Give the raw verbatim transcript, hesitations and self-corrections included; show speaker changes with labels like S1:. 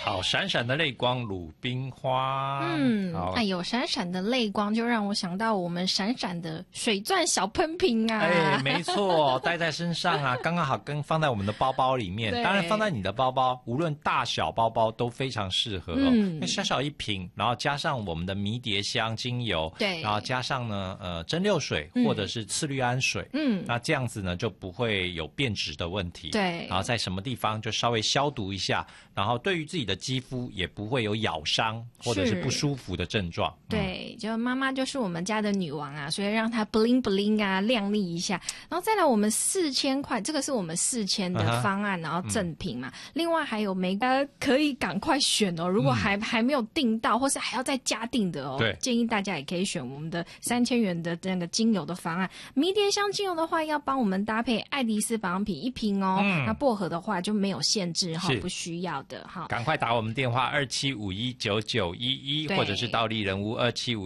S1: 好，闪闪的泪光，鲁冰花。
S2: 嗯，哎呦，闪闪的泪光就让我想到我们闪闪的水钻小喷瓶啊。
S1: 哎，没错，带在身上啊，刚刚好跟放在我们的包包里面。当然，放在你的包包，无论大小包包都非常适合哦。嗯，小小一瓶，然后加上我们的迷迭香精油，
S2: 对，
S1: 然后加上呢，呃，蒸馏水或者是次氯胺水，嗯，那这样子呢就不会有变质的问题。
S2: 对，
S1: 然后在什么地方就稍微消毒一下，然后对于自己的肌肤也不会有咬伤或者是不舒服的症状。
S2: 对，嗯，就妈妈就是我们家的女王啊，所以让她 bling bling 啊，亮丽一下。然后再来我们四千块，这个是我们四千的方案，然后赠品嘛。嗯，另外还有每个可以赶快选哦，如果还、嗯、还没有订到，或是还要再加订的哦，
S1: 对，
S2: 建议大家也可以选我们的三千元的那个精油的方案。迷迭香精油的话，要帮我们搭配爱丽丝保养品一瓶哦。嗯，那薄荷的话就没有限制哈，不需要的哈。
S1: 赶快打我们电话二七五一九九一一，或者是到丽人屋二七五。